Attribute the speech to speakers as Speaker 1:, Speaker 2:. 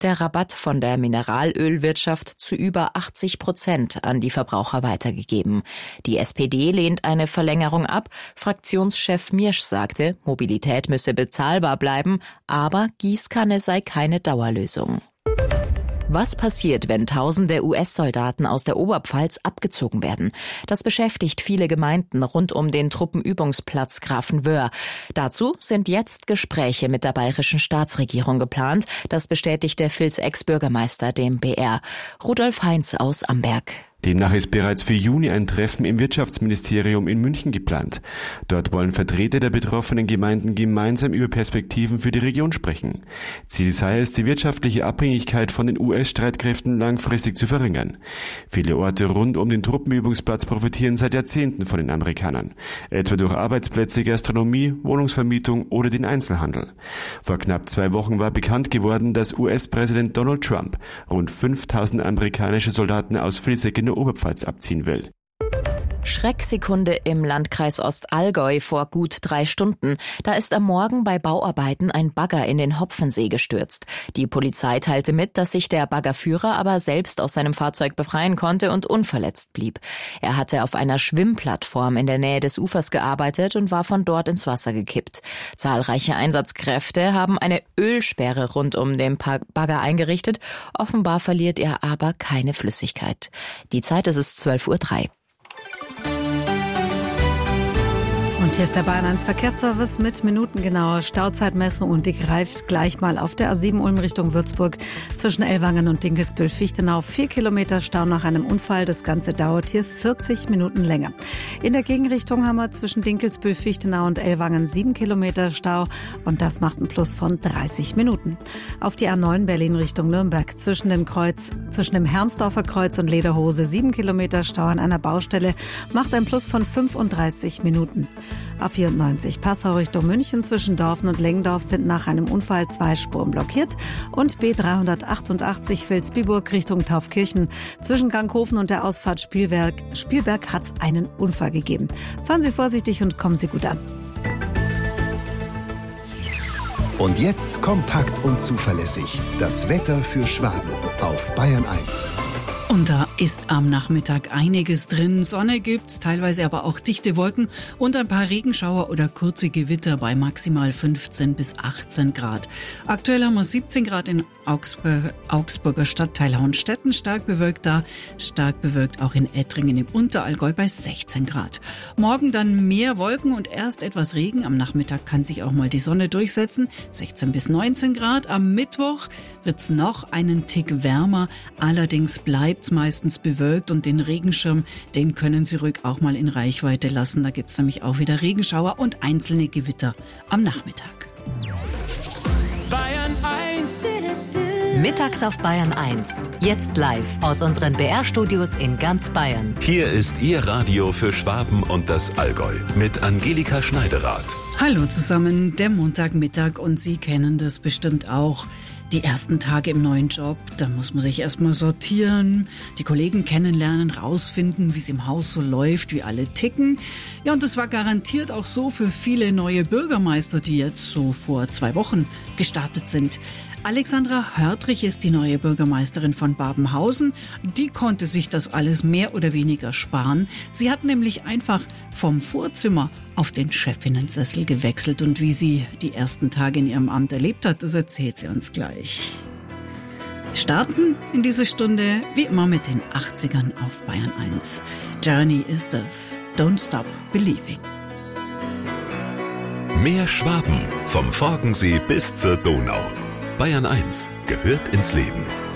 Speaker 1: der Rabatt von der Mineralölwirtschaft zu über 80% an die Verbraucher weitergegeben. Die SPD lehnt eine Verlängerung ab. Fraktionschef Miersch sagte, Mobilität müsse bezahlbar bleiben, aber Gießkanne sei keine Dauerlösung. Was passiert, wenn Tausende US-Soldaten aus der Oberpfalz abgezogen werden? Das beschäftigt viele Gemeinden rund um den Truppenübungsplatz Grafenwöhr. Dazu sind jetzt Gespräche mit der bayerischen Staatsregierung geplant. Das bestätigte Vils Ex-Bürgermeister dem BR. Rudolf Heinz aus Amberg.
Speaker 2: Demnach ist bereits für Juni ein Treffen im Wirtschaftsministerium in München geplant. Dort wollen Vertreter der betroffenen Gemeinden gemeinsam über Perspektiven für die Region sprechen. Ziel sei es, die wirtschaftliche Abhängigkeit von den US-Streitkräften langfristig zu verringern. Viele Orte rund um den Truppenübungsplatz profitieren seit Jahrzehnten von den Amerikanern, etwa durch Arbeitsplätze, Gastronomie, Wohnungsvermietung oder den Einzelhandel. Vor knapp 2 Wochen war bekannt geworden, dass US-Präsident Donald Trump rund 5000 amerikanische Soldaten aus Vilseck in der Oberpfalz abziehen will.
Speaker 1: Schrecksekunde im Landkreis Ostallgäu vor gut 3 Stunden. Da ist am Morgen bei Bauarbeiten ein Bagger in den Hopfensee gestürzt. Die Polizei teilte mit, dass sich der Baggerführer aber selbst aus seinem Fahrzeug befreien konnte und unverletzt blieb. Er hatte auf einer Schwimmplattform in der Nähe des Ufers gearbeitet und war von dort ins Wasser gekippt. Zahlreiche Einsatzkräfte haben eine Ölsperre rund um den Bagger eingerichtet. Offenbar verliert er aber keine Flüssigkeit. Die Zeit ist 12:03 Uhr.
Speaker 3: Und hier ist der Bayern 1 Verkehrsservice mit minutengenauer Stauzeitmessung und die greift gleich mal auf der A7 Ulm Richtung Würzburg zwischen Ellwangen und Dinkelsbühl-Fichtenau. 4 Kilometer Stau nach einem Unfall. Das Ganze dauert hier 40 Minuten länger. In der Gegenrichtung haben wir zwischen Dinkelsbühl-Fichtenau und Ellwangen 7 Kilometer Stau und das macht einen Plus von 30 Minuten. Auf die A9 Berlin Richtung Nürnberg zwischen dem Hermsdorfer Kreuz und Lederhose 7 Kilometer Stau an einer Baustelle macht ein Plus von 35 Minuten. A94 Passau Richtung München zwischen Dorfen und Lengdorf sind nach einem Unfall 2 Spuren blockiert und B388 Vilsbiburg Richtung Taufkirchen zwischen Ganghofen und der Ausfahrt Spielberg hat es einen Unfall gegeben. Fahren Sie vorsichtig und kommen Sie gut an.
Speaker 4: Und jetzt kompakt und zuverlässig das Wetter für Schwaben auf Bayern 1.
Speaker 5: Und da ist am Nachmittag einiges drin. Sonne gibt's, teilweise aber auch dichte Wolken und ein paar Regenschauer oder kurze Gewitter bei maximal 15 bis 18 Grad. Aktuell haben wir 17 Grad in Augsburger Stadtteil Hauenstetten, stark bewölkt da, stark bewölkt auch in Ettringen im Unterallgäu bei 16 Grad. Morgen dann mehr Wolken und erst etwas Regen. Am Nachmittag kann sich auch mal die Sonne durchsetzen, 16 bis 19 Grad. Am Mittwoch wird's noch einen Tick wärmer, allerdings bleibt meistens bewölkt und den Regenschirm, den können Sie ruhig auch mal in Reichweite lassen. Da gibt's nämlich auch wieder Regenschauer und einzelne Gewitter am Nachmittag.
Speaker 6: Bayern 1.
Speaker 7: Mittags auf Bayern 1. Jetzt live aus unseren BR-Studios in ganz Bayern.
Speaker 8: Hier ist Ihr Radio für Schwaben und das Allgäu mit Angelika Schneiderath.
Speaker 5: Hallo zusammen, der Montagmittag und Sie kennen das bestimmt auch. Die ersten Tage im neuen Job, da muss man sich erstmal sortieren, die Kollegen kennenlernen, rausfinden, wie es im Haus so läuft, wie alle ticken. Ja, und das war garantiert auch so für viele neue Bürgermeister, die jetzt so vor 2 Wochen gestartet sind. Alexandra Hörtrich ist die neue Bürgermeisterin von Babenhausen. Die konnte sich das alles mehr oder weniger sparen. Sie hat nämlich einfach vom Vorzimmer auf den Chefinnensessel gewechselt. Und wie sie die ersten Tage in ihrem Amt erlebt hat, das erzählt sie uns gleich. Starten in diese Stunde wie immer mit den 80ern auf Bayern 1. Journey ist das. Don't Stop Believing.
Speaker 8: Mehr Schwaben vom Forgensee bis zur Donau. Bayern 1 gehört ins Leben.